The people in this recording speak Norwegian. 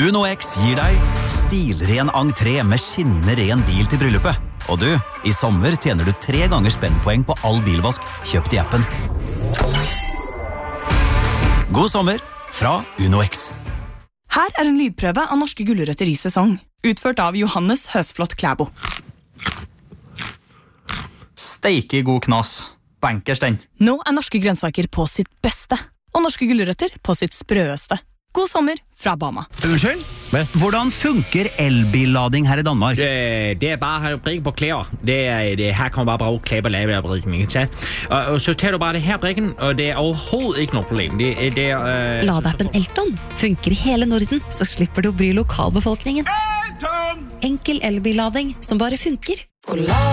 Uno X gir deg stilren entré med skinnende ren bil til bryllupet. Og du, i sommer tjener du 3 ganger spennpoeng på all bilvask kjøpt i appen. God sommer fra Uno X. Her en lydprøve av norske gulrøtter i sesong, utført av Johannes Høsflot Klæbo. Steike god knas. Bankers den. Nå norske grønnsaker på sitt beste, og norske gulrøtter på sitt sprøeste. God sommer fra Bama. Unnskyld? Hvordan funker elbillading her i Danmark? Det bare at brikke på klæder. Her kan man bare bruge klæder og lave brikken, ikke sant? Og så tager du bare det her brikken, og det overhovedet ikke noe problem. Ladeappen Elton funker i hele Norden, så slipper du å bry lokalbefolkningen. Enkel elbillading som bare funker.